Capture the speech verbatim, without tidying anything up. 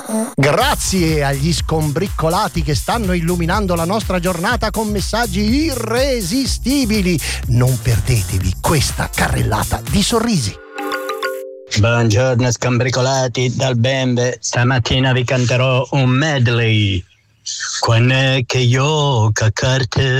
Grazie agli scombriccolati che stanno illuminando la nostra giornata con messaggi irresistibili. Non perdetevi questa carrellata di sorrisi. Buongiorno scombricolati dal Bembe, stamattina vi canterò un medley. Quando è che io cacarte